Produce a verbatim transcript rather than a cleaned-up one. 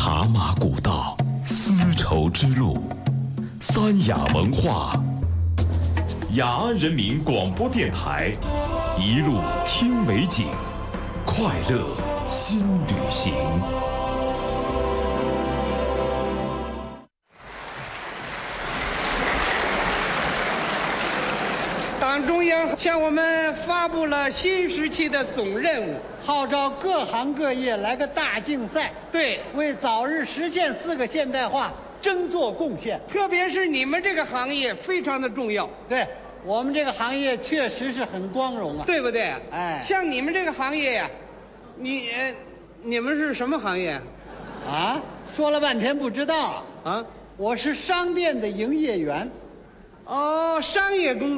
茶马古道，丝绸之路，三雅文化。雅安人民广播电台，一路听美景，快乐新旅行。 党中央向我们发布了新时期的总任务， 号召各行各业来个大竞赛， 对， 为早日实现四个现代化争做贡献。 特别是你们这个行业非常的重要， 对，我们这个行业确实是很光荣啊， 对不对？ 哎， 像你们这个行业呀，你呃，你们是什么行业？ 啊，说了半天不知道啊， 我是商店的营业员。 哦，商业公司。